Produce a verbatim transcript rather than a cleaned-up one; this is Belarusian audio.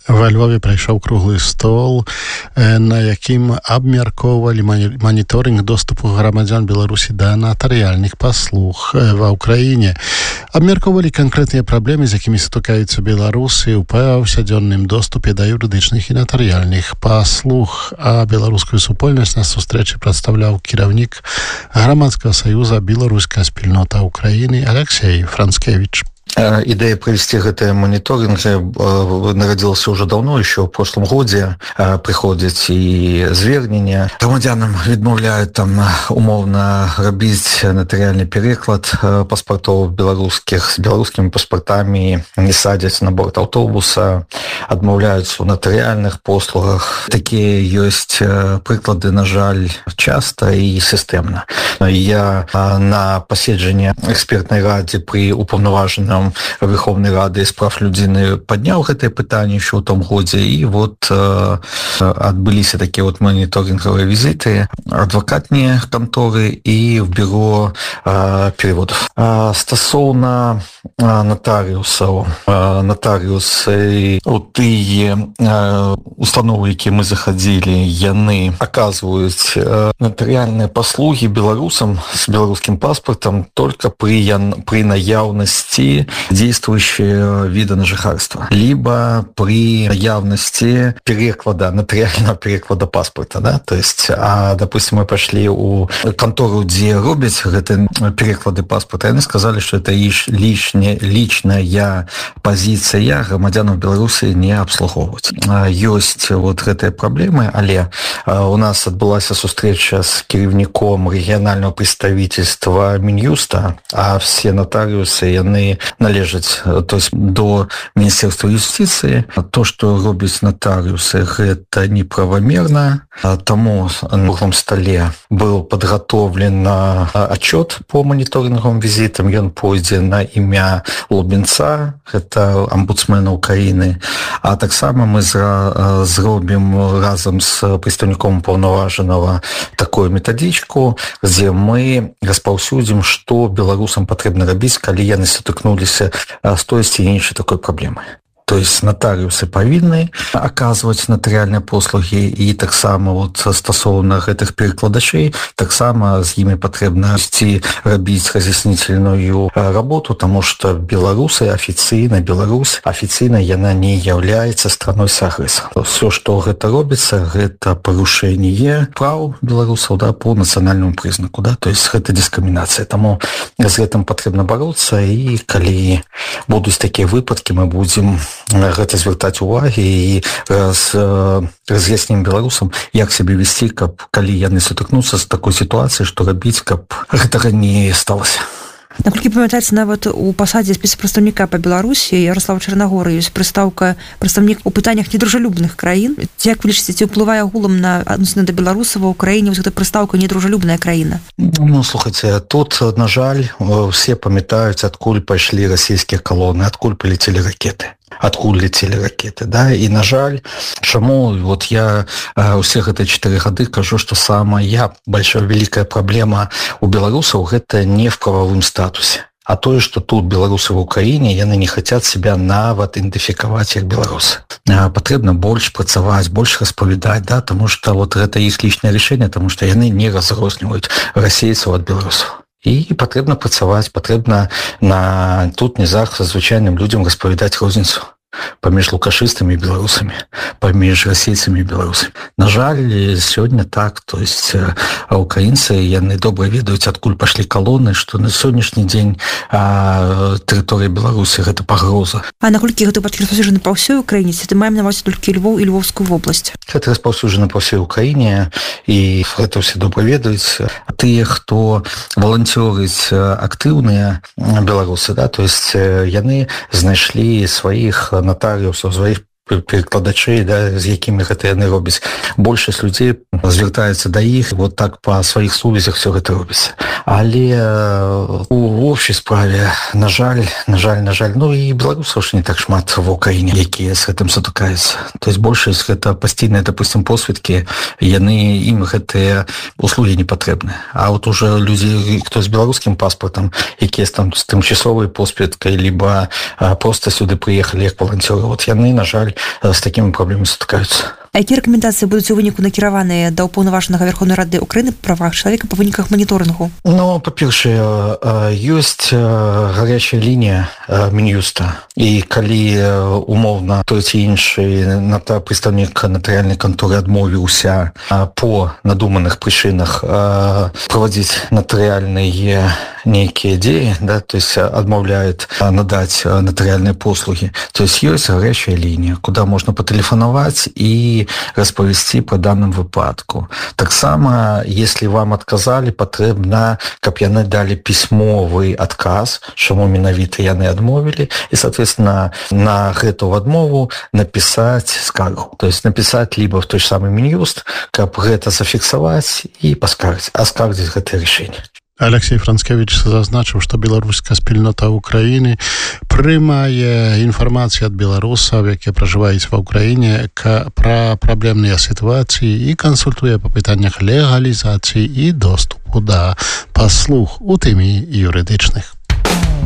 Во Львове прайшоў круглы стол, на якім абмяркоўвалі маніторинг доступу грамадзян Беларусі да натарыяльных паслуг ва ўкраіне. Абмяркоўвалі канкрэтныя праблемы, з якімі сутыкаюцца беларусы ў паўсядзённым доступе да юрыдычных і натарыяльных паслуг. А беларускую супольнасць на сустрэчы прадстаўляў кіраўнік грамадскага саюза «Беларуская спільнота Украіны» Алексей Францкевич. Идея провести гэты мониторинг нарадзілася уже давно, еще в прошлом годзе. Приходзяць і звернення. Грамадзянам відмаўляюць там умоўна рабіць натарыяльны переклад паспартоў беларускіх з беларускімі паспартамі, не садзяць на борт аўтобуса, адмаўляюцца ў натарыяльных послугах. Такія ёсць прыклады, на жаль, часта і сістэмна. Я на паседжанні экспертнай радзе пры упаўнаважаным Верховной Рады справ людзіны падняў гэтае пытанне еще ў том годзе, і вот э, адбыліся такія вот моніторингавыя візіты адвакатныя канторы і в бюро э, переводов. Э, стасоўна э, нотарыусаў, э, нотарыусы у тыя э, установы, якія мы заходили, яны оказываюць э, нотариальныя паслуги беларусам с беларускім паспортом только при, при наяўнасці действующие виды на жыхарства, либо при наявности переклада, нотариального переклада паспорта, да, то есть, а, допустим, мы пошли у контору, где робят эти переклады паспорта, и они сказали, что это лишняя, личная позиция громадянов Беларуси не обслуговывать. Есть вот этой проблемы, але у нас отбылась встреча с кіраўніком регионального представительства Минюста, а все нотариусы, они належаць, то есть до Министерства юстиции. То, что робяць нотариусы, это неправомерно. Тому на круглом столе был подготовлен отчет по мониторинговым визитам. Он пойдзе на имя Лубенца, это омбудсмена Украины. А так само мы зробім разом с представником уполноваженного такую методичку, где мы распаўсюдзім, что беларусам патрэбна рабіць, калі яны сутыкнуліся с той ці іншай такой праблемай. То есть нотариусы павінны оказывать нотариальные послуги, и так само вот стасовно этих перекладачей, так само с ними потребно вести, рабить разъяснительную работу, потому что белорусы официально, Беларусь официально она не является страной с агрессором. Все, что это робится, это порушение прав белорусов, да, по национальному признаку, да, то есть это дискриминация. Тому с этим потребно бороться, и коли будут такие выпадки, мы будем гэта звяртаць увагі і раз, раз'яснім беларусам, як сябе весці, каб калі яны сутыкнуцца з такой сітуацыяй, што рабіць, каб гэтага не сталася. Наколькі памятаецца, нават у пасадзе спецпрадстаўніка па Беларусі Ярослава Чарнагора ёсць прыстаўка прадстаўнік у пытаннях недружалюбных краін. Як вы лічыце, ці ўплывае агулам на адносіны да беларусаў ва ўкраіне вось гэта прыстаўка недружалюбная краіна? Ну, слухайце, тут, на жаль, все памятаюць, адкуль пайшлі расійскія калоны, адкуль палецелі ракеты. Откуль летели ракеты, да, и на жаль, чему вот я э, все эти четыре года кажу, что самая большая великая проблема у белорусов это не в правовом статусе, а то, что тут белорусы в Украине, яны не хотят себя нават идентификовать как белорусы. Э, потребно больше працаваць, больше расповедать, да, потому что вот это их личное решение, потому что яны не разрознивают российцев от белорусов. І патрэбна працаваць, патрэбна на тут нізах звычайным людзям распавядаць розніцу паміж лукашыстамі і беларусамі, паміж расейцамі і беларусамі. На жаль, сёння так, то есть украінцы, яны добра ведаюць, адкуль пашлі калоны, што на сённяшні дзень тэрыторыя Беларусі гэта пагроза. А наколькі гэта выпадкі распаўсюджаны па ўсёй Украіне, ці маем на ўвазе толькі Львоў і Львоўскую вобласць? Гэта распаўсюджана па ўсёй Украіне, і гэта ўсе добра ведаюць. Тыя, хто валанцёрыць актыўныя беларусы, да, то есть яны знайшлі сваіх нотариусов, своих перекладачей, да, з якімі гэта яны робяць. Большасць людзей звяртаецца да іх, вот так па сваіх сувязях все гэта робіцца. але у общей справе на жаль на жаль на жаль ну і беларусаў ж не так шмат в Украіне якія з гэтым сутыкаюцца, то есть большасць гэта пастійныя допустим посведкі, яны ім гэтыя услуги не патрэбны, а вот уже людзі хто з беларускім паспортам якія там з тымчасовай посведкай либо просто сюды прыехалі як валанцёры, вот яны на жаль з такімі праблемамі сутыкаюцца. А якія рэкамендацыі будуць у выніку накіраваныя да ўпаўнаважанага Верховнай Рады Украіны па правах чалавека па выніках маніторынгу? Ну, па-першае, ёсць гарячая лінія Мін'юста, і калі умоўна той ці іншы прадстаўнік натарыяльнай канторы адмовіўся по надуманых прычынах правадзіць натарыяльныя нейкія дзеі, да, то есть адмаўляет надаць натарыяльныя послугі, то есть ёсць гарячая лінія, куда можна патэлефанаваць і распавесці по данным выпадку. Таксама, если вам отказали, патрэбна, каб яны далі пісьмовы адказ, чаму менавіта яны адмовілі, і, соответственно, на гэту адмову напісаць скаргу. То есть напісаць либо в той же самый Мін'юст, каб гэта зафіксаваць і паскарыць, аскардзіць гэтае рашэнне. Алексей Францкевич зазначыў, што беларуская спільнота Украіны прымае інфармацыю ад беларусаў, якія пражываюць ва Ўкраіне, пра праблемныя сітуацыі і кансультуе па пытаннях легалізацыі і доступу да паслуг, у тым і юрыдычных.